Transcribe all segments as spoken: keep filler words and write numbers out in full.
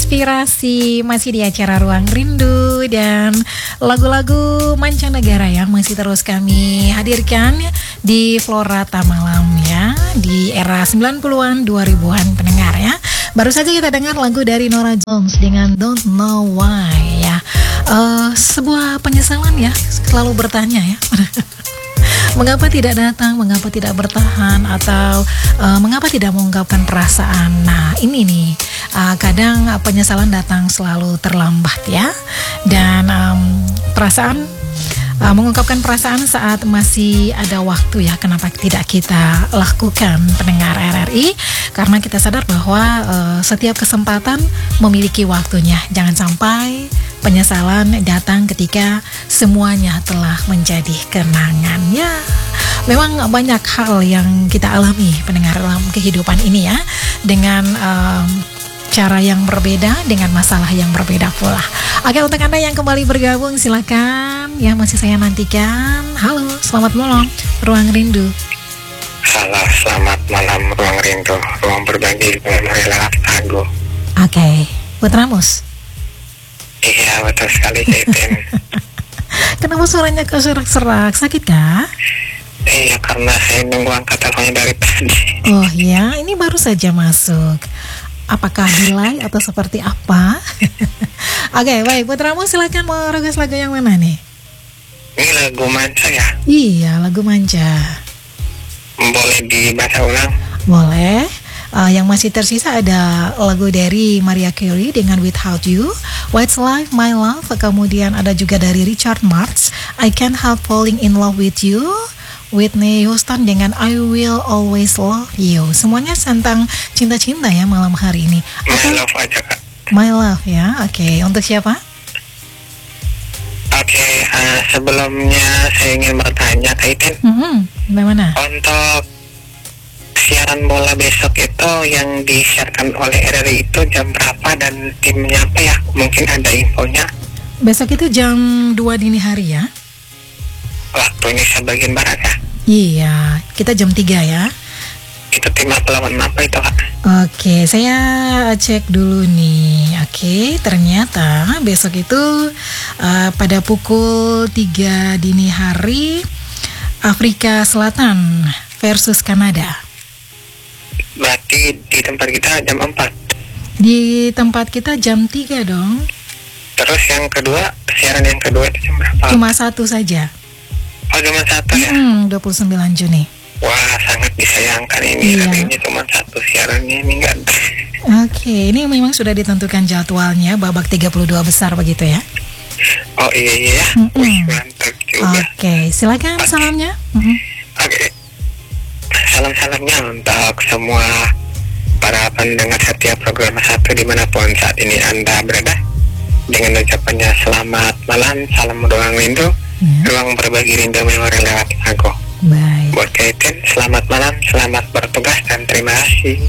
inspirasi masih di acara Ruang Rindu dan lagu-lagu mancanegara yang masih terus kami hadirkan di Flora Tamalam ya, di era sembilan puluhan dua ribuan pendengar ya. Baru saja kita dengar lagu dari Norah Jones dengan Don't Know Why ya. Uh, sebuah penyesalan ya, selalu bertanya ya. Mengapa tidak datang, mengapa tidak bertahan, atau uh, mengapa tidak mengungkapkan perasaan. Nah ini nih, uh, kadang uh, penyesalan datang selalu terlambat ya. Dan um, perasaan, uh, mengungkapkan perasaan saat masih ada waktu ya. Kenapa tidak kita lakukan, pendengar R R I? Karena kita sadar bahwa uh, setiap kesempatan memiliki waktunya. Jangan sampai penyesalan datang ketika semuanya telah menjadi kenangan ya. Memang banyak hal yang kita alami pendengar dalam kehidupan ini ya, dengan um, cara yang berbeda, dengan masalah yang berbeda pula. Oke, untuk Anda yang kembali bergabung silakan ya, masih saya nantikan. Halo, selamat malam Ruang Rindu. Halo, selamat malam Ruang Rindu, ruang berbagi lewat lagu. Oke, Putra Mus. Iya, betul sekali, Kevin. Kenapa suaranya kok serak-serak? Sakit kah? Iya, karena saya nunggu angkat teleponnya dari tadi. Oh ya, ini baru saja masuk. Apakah delay atau seperti apa? Oke, baik. Putramu silakan mau request lagu yang mana nih? Ini lagu manca ya? Iya, lagu manja. Boleh dibaca ulang? Boleh. Uh, yang masih tersisa ada lagu dari Mariah Carey dengan Without You, Westlife, My Love, kemudian ada juga dari Richard Marx, I Can't Help Falling in Love with You, Whitney Houston dengan I Will Always Love You. Semuanya tentang cinta-cinta ya malam hari ini. My Atau, Love aja, Kak. My Love ya, oke. Okay. Untuk siapa? Oke, okay, uh, sebelumnya saya ingin bertanya, Kak Itin. Mm-hmm. Bagaimana? Untuk siaran bola besok itu yang disiarkan oleh R R I itu jam berapa dan timnya apa ya? Mungkin ada infonya. Besok itu jam dua dini hari ya? Waktu Indonesia bagian barat ya? Iya, kita jam tiga ya. Itu tim apa lawan apa itu, Kak? Oke, saya cek dulu nih. Oke, ternyata besok itu uh, pada pukul tiga dini hari Afrika Selatan versus Kanada. Berarti di tempat kita jam empat. Di tempat kita jam tiga dong. Terus yang kedua, siaran yang kedua itu jam berapa? Cuma satu saja. Oh, cuma satu ya? Hmm, dua puluh sembilan Juni. Wah, sangat disayangkan ini. Iya. Ini cuma satu siarannya, ini enggak ada. Oke, ini memang sudah ditentukan jadwalnya babak tiga puluh dua besar begitu ya? Oh iya iya ya. Mm-mm. Wih, mantap juga. Oke, silakan salamnya. Mm-mm. Oke. Salam-salamnya untuk semua para pendengar setiap program satu dimanapun saat ini Anda berada. Dengan ucapannya selamat malam, salam ruang rindu, Ya. ruang berbagi rindu memori lewat lagu. Baik. Buat Kaitin, selamat malam, selamat bertugas dan terima kasih.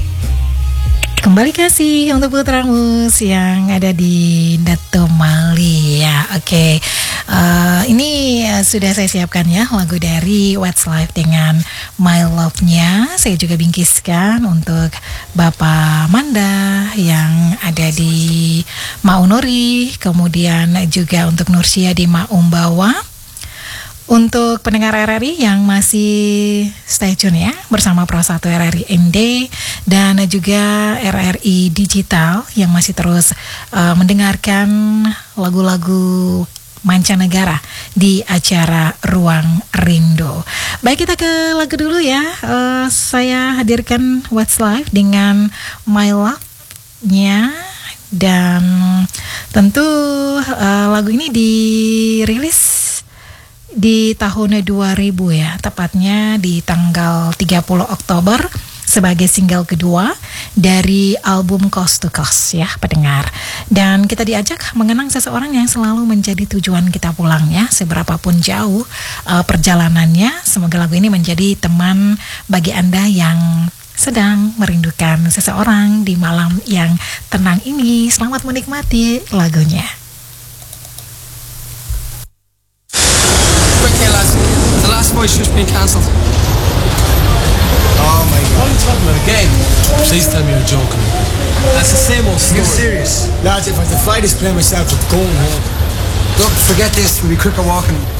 Kembali kasih untuk putramu yang ada di Dato Mali ya. Oke, okay. uh, ini uh, sudah saya siapkan ya lagu dari Westlife dengan My Love-nya. Saya juga bingkiskan untuk Bapak Manda yang ada di Maunori, kemudian juga untuk Nursia di Maumbawa. Untuk pendengar R R I yang masih stay tune ya bersama Pro satu R R I N D dan juga R R I Digital yang masih terus uh, mendengarkan lagu-lagu mancanegara di acara Ruang Rindu. Baik, kita ke lagu dulu ya. Uh, saya hadirkan Westlife dengan My Love-nya dan tentu uh, lagu ini dirilis di tahun dua ribu ya, tepatnya di tanggal tiga puluh Oktober sebagai single kedua dari album Coast to Coast ya pendengar. Dan kita diajak mengenang seseorang yang selalu menjadi tujuan kita pulang ya, seberapapun jauh uh, perjalanannya. Semoga lagu ini menjadi teman bagi Anda yang sedang merindukan seseorang di malam yang tenang ini. Selamat menikmati lagunya. Okay, lads, the last voice just been cancelled. Oh my god. What are you talking about again? Please tell me you're joking. That's the same old Get serious. Lads, if I have to fight this play myself, I'm going home. Look, forget this. We'll be quicker walking.